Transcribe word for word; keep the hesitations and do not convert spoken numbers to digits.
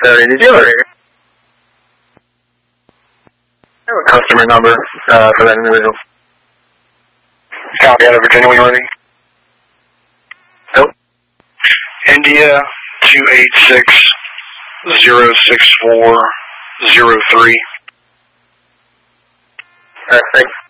Uh, did you ever hear? I have a customer number uh, for that individual. Copy out of Virginia, when you're ready. Nope. India two eight six zero six four zero three. Alright, thanks.